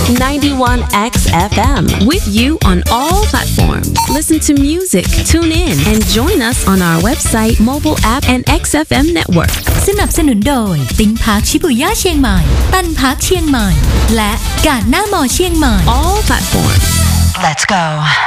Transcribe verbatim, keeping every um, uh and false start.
ninety-one X F M with you on all platforms. Listen to music, tune in, and join us on our website, mobile app, and เอ็กซ์ เอฟ เอ็ม Network. สนับสนุนโดยติ้งพาร์คชิบุย่าเชียงใหม่ตันพาร์คเชียงใหม่และกาดหน้ามอเชียงใหม่ All platforms. Let's go